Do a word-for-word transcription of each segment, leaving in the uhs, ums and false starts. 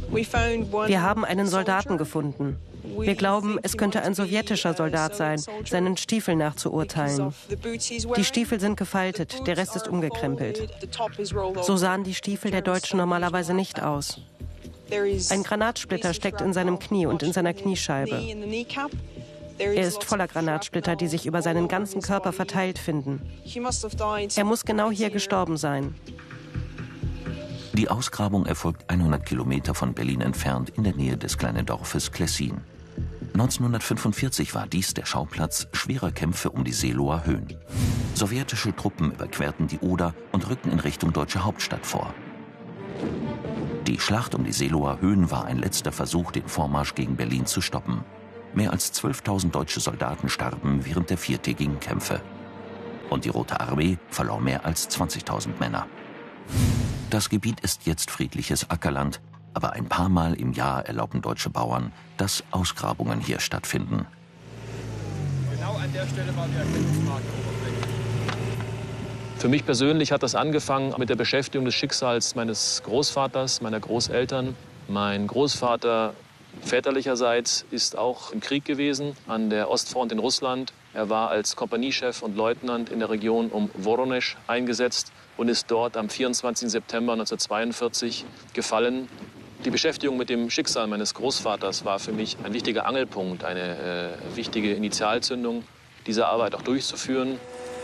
Wir haben einen Soldaten gefunden. Wir glauben, es könnte ein sowjetischer Soldat sein, seinen Stiefeln nach zu urteilen. Die Stiefel sind gefaltet, der Rest ist umgekrempelt. So sahen die Stiefel der Deutschen normalerweise nicht aus. Ein Granatsplitter steckt in seinem Knie und in seiner Kniescheibe. Er ist voller Granatsplitter, die sich über seinen ganzen Körper verteilt finden. Er muss genau hier gestorben sein. Die Ausgrabung erfolgt hundert Kilometer von Berlin entfernt in der Nähe des kleinen Dorfes Klessin. neunzehnhundertfünfundvierzig war dies der Schauplatz schwerer Kämpfe um die Seeloer Höhen. Sowjetische Truppen überquerten die Oder und rückten in Richtung deutsche Hauptstadt vor. Die Schlacht um die Seeloer Höhen war ein letzter Versuch, den Vormarsch gegen Berlin zu stoppen. Mehr als zwölftausend deutsche Soldaten starben während der viertägigen Kämpfe. Und die Rote Armee verlor mehr als zwanzigtausend Männer. Das Gebiet ist jetzt friedliches Ackerland, aber ein paar Mal im Jahr erlauben deutsche Bauern, dass Ausgrabungen hier stattfinden. Genau an der Stelle war die Erkennungsmarke. Für mich persönlich hat das angefangen mit der Beschäftigung des Schicksals meines Großvaters, meiner Großeltern. Mein Großvater väterlicherseits ist auch im Krieg gewesen, an der Ostfront in Russland. Er war als Kompaniechef und Leutnant in der Region um Woronesch eingesetzt und ist dort am vierundzwanzigsten September neunzehnhundertzweiundvierzig gefallen. Die Beschäftigung mit dem Schicksal meines Großvaters war für mich ein wichtiger Angelpunkt, eine äh, wichtige Initialzündung, diese Arbeit auch durchzuführen.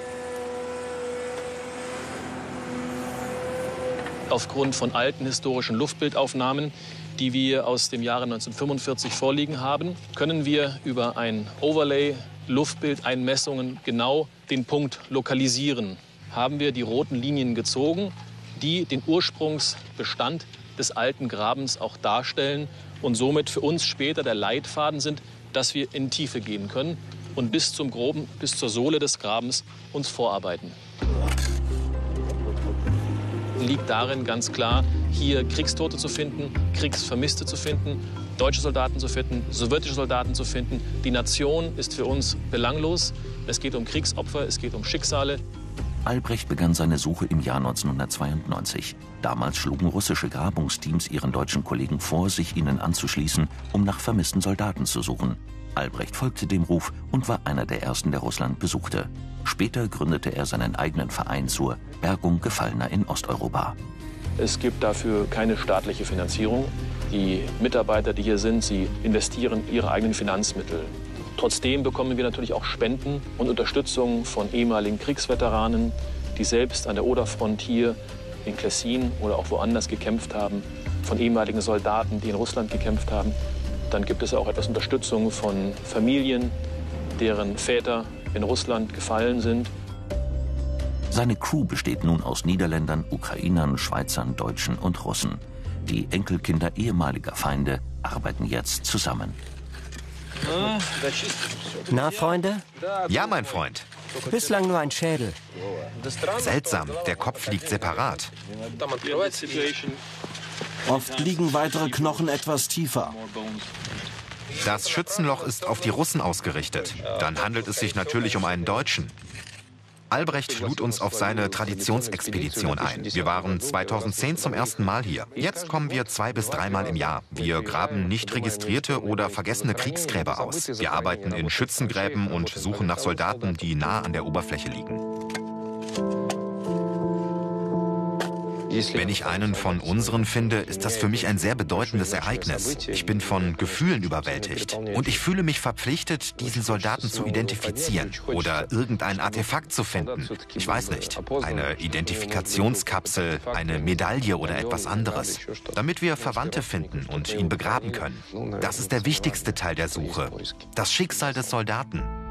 Aufgrund von alten historischen Luftbildaufnahmen, die wir aus dem Jahre neunzehnhundertfünfundvierzig vorliegen haben, können wir über ein Overlay Luftbildeinmessungen genau den Punkt lokalisieren. Haben wir die roten Linien gezogen, die den Ursprungsbestand des alten Grabens auch darstellen und somit für uns später der Leitfaden sind, dass wir in Tiefe gehen können und bis zum Groben, bis zur Sohle des Grabens uns vorarbeiten. Liegt darin ganz klar, hier Kriegstote zu finden, Kriegsvermisste zu finden, deutsche Soldaten zu finden, sowjetische Soldaten zu finden. Die Nation ist für uns belanglos. Es geht um Kriegsopfer, es geht um Schicksale. Albrecht begann seine Suche im Jahr neunzehnhundertzweiundneunzig. Damals schlugen russische Grabungsteams ihren deutschen Kollegen vor, sich ihnen anzuschließen, um nach vermissten Soldaten zu suchen. Albrecht folgte dem Ruf und war einer der ersten, der Russland besuchte. Später gründete er seinen eigenen Verein zur Bergung Gefallener in Osteuropa. Es gibt dafür keine staatliche Finanzierung. Die Mitarbeiter, die hier sind, sie investieren ihre eigenen Finanzmittel. Trotzdem bekommen wir natürlich auch Spenden und Unterstützung von ehemaligen Kriegsveteranen, die selbst an der Oderfront hier in Klessin oder auch woanders gekämpft haben, von ehemaligen Soldaten, die in Russland gekämpft haben. Dann gibt es auch etwas Unterstützung von Familien, deren Väter in Russland gefallen sind. Seine Crew besteht nun aus Niederländern, Ukrainern, Schweizern, Deutschen und Russen. Die Enkelkinder ehemaliger Feinde arbeiten jetzt zusammen. Na, Freunde? Ja, mein Freund. Bislang nur ein Schädel. Seltsam, der Kopf liegt separat. Oft liegen weitere Knochen etwas tiefer. Das Schützenloch ist auf die Russen ausgerichtet. Dann handelt es sich natürlich um einen Deutschen. Albrecht lud uns auf seine Traditionsexpedition ein. Wir waren zweitausendzehn zum ersten Mal hier. Jetzt kommen wir zwei bis dreimal im Jahr. Wir graben nicht registrierte oder vergessene Kriegsgräber aus. Wir arbeiten in Schützengräben und suchen nach Soldaten, die nah an der Oberfläche liegen. Wenn ich einen von unseren finde, ist das für mich ein sehr bedeutendes Ereignis. Ich bin von Gefühlen überwältigt. Und ich fühle mich verpflichtet, diesen Soldaten zu identifizieren oder irgendein Artefakt zu finden. Ich weiß nicht, eine Identifikationskapsel, eine Medaille oder etwas anderes. Damit wir Verwandte finden und ihn begraben können. Das ist der wichtigste Teil der Suche. Das Schicksal des Soldaten.